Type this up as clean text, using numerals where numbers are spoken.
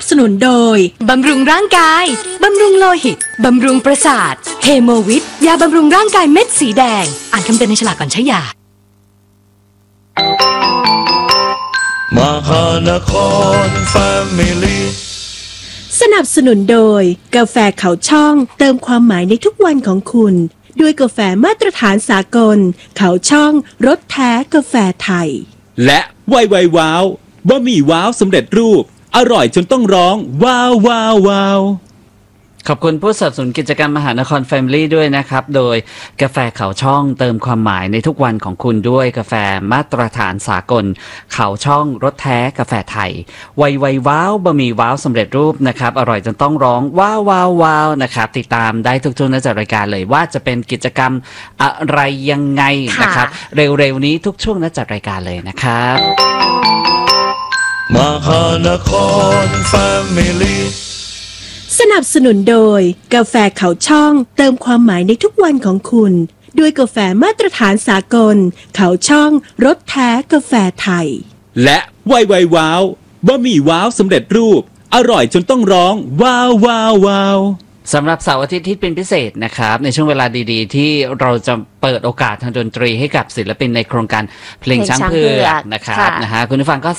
สนุนโดยบำรุงร่างกายบำรุงโลหิตบำรุงประสาทเฮโมวิทยาบำรุงร่างกายเม็ดสีแดงอ่านคำเตือนในฉลากก่อนใช้ยามหานครแฟมิลี่สนับสนุนโดยกาแฟเขาช่องเติมความหมายในทุกวันของคุณด้วยกาแฟมาตรฐานสากลเขาช่องรสแท้กาแฟไทยและไวว้าวบะหมี่ว้าวสำเร็จรูปอร่อยจนต้องร้องว้าวว้าวว้าวขอบคุณผู้สนับสนุนกิจกรรมมหานครแฟมิลี่ด้วยนะครับโดยกาแฟเขาช่องเติมความหมายในทุกวันของคุณด้วยกาแฟมาตรฐานสากลเขาช่องรสแท้กาแฟไทยไวว้าวบะหมี่ว้าวสำเร็จรูปนะครับอร่อยจนต้องร้องว้าวว้าวว้าวนะครับติดตามได้ทุกช่วงจากรายการเลยว่าจะเป็นกิจกรรมอะไรยังไงนะครับเร็วๆนี้ทุกช่วงจากรายการเลยนะครับมหานครแฟมิลี่สนับสนุนโดยกาแฟเขาช่องเติมความหมายในทุกวันของคุณด้วยกาแฟมาตรฐานสากลเขาช่องรสแท้กาแฟไทยและไวว้าวบะหมี่ว้าวสำเร็จรูปอร่อยจนต้องร้องว้าวว้าวว้าวสำหรับเสาร์อาทิตย์ที่เป็นพิเศษนะครับในช่วงเวลาดีๆที่เราจะเปิดโอกาสทางดนตรีให้กับศิลปินในโครงการเพลงช้างเผือกนะครับคุณผู้ฟังก็